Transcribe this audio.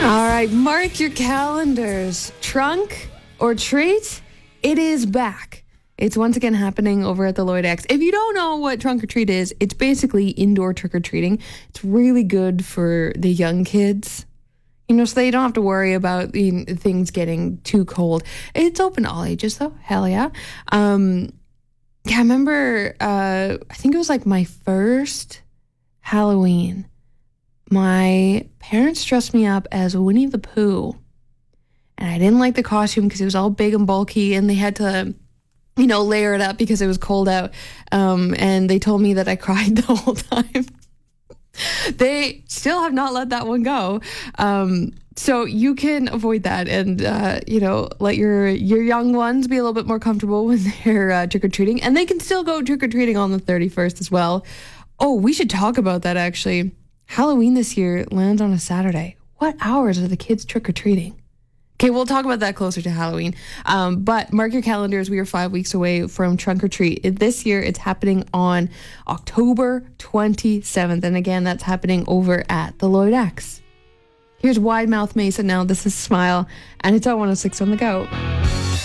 All right, mark your calendars. Trunk or treat, it is back. It's once again happening over at the Lloyd X. If you don't know what trunk or treat is, it's basically indoor trick-or-treating. It's really good for the young kids, so they don't have to worry about things getting too cold. It's open to all ages, though. Hell yeah. I remember, I think it was like my first Halloween. My parents dressed me up as Winnie the Pooh. And I didn't like the costume because it was all big and bulky and they had to, layer it up because it was cold out. And they told me that I cried the whole time. They still have not let that one go. So you can avoid that and, let your young ones be a little bit more comfortable when they're trick-or-treating. And they can still go trick-or-treating on the 31st as well. Oh, we should talk about that, actually. Halloween this year lands on a Saturday. What hours are the kids trick-or-treating? Okay, we'll talk about that closer to Halloween. But mark your calendars. We are 5 weeks away from Trunk or Treat. This year, it's happening on October 27th. And again, that's happening over at the Lloyd X. Here's Wide Mouth Mason now. This is Smile, and it's on 106 on the Go.